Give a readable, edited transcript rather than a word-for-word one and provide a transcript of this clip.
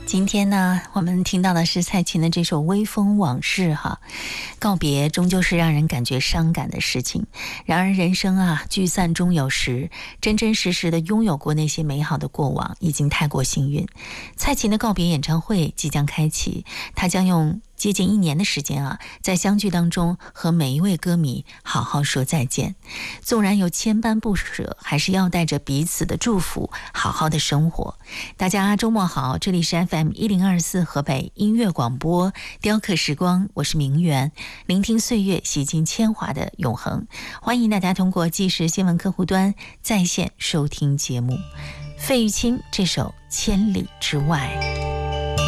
今天呢，我们听到的是蔡琴的这首《微风往事》哈。告别终究是让人感觉伤感的事情，然而人生啊，聚散终有时，真真实实的拥有过那些美好的过往，已经太过幸运。蔡琴的告别演唱会即将开启，她将用接近1年的时间啊，在相聚当中和每一位歌迷好好说再见。纵然有千般不舍，还是要带着彼此的祝福，好好的生活。大家周末好，这里是 FM1024 河北音乐广播，雕刻时光，我是明媛，聆听岁月洗尽铅华的永恒。欢迎大家通过即时新闻客户端在线收听节目。费玉清这首《千里之外》。